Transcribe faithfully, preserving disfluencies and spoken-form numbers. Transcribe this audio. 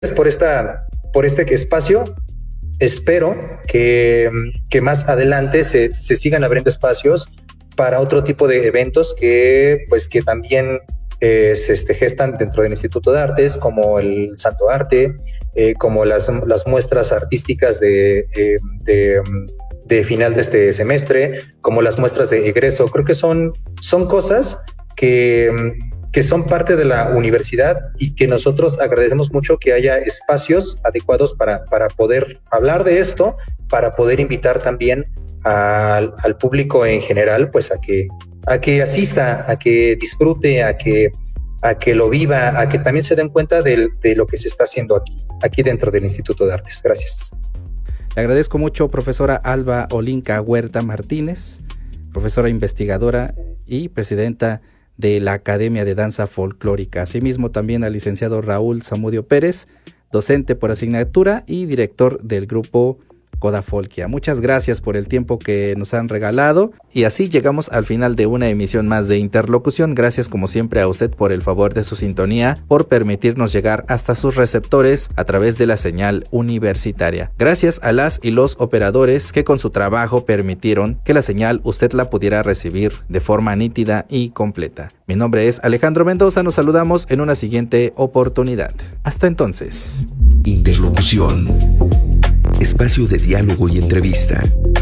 por esta, por este espacio. Espero que, que más adelante se, se sigan abriendo espacios para otro tipo de eventos que, pues, que también eh, se este, gestan dentro del Instituto de Artes, como el Santo Arte, eh, como las, las muestras artísticas de, eh, de, de final de este semestre, como las muestras de egreso. Creo que son, son cosas que, que son parte de la universidad y que nosotros agradecemos mucho que haya espacios adecuados para, para poder hablar de esto, para poder invitar también al, al público en general, pues a que, a que asista, a que disfrute, a que, a que lo viva, a que también se den cuenta de, de lo que se está haciendo aquí, aquí dentro del Instituto de Artes. Gracias. Le agradezco mucho, profesora Alba Olinka Huerta Martínez, profesora investigadora y presidenta de la Academia de Danza Folclórica. Asimismo, también al licenciado Raúl Zamudio Pérez, docente por asignatura y director del grupo Codafolquia. Muchas gracias por el tiempo que nos han regalado y así llegamos al final de una emisión más de Interlocución. Gracias como siempre a usted por el favor de su sintonía, por permitirnos llegar hasta sus receptores a través de la señal universitaria. Gracias a las y los operadores que con su trabajo permitieron que la señal usted la pudiera recibir de forma nítida y completa. Mi nombre es Alejandro Mendoza, nos saludamos en una siguiente oportunidad. Hasta entonces. Interlocución. Espacio de diálogo y entrevista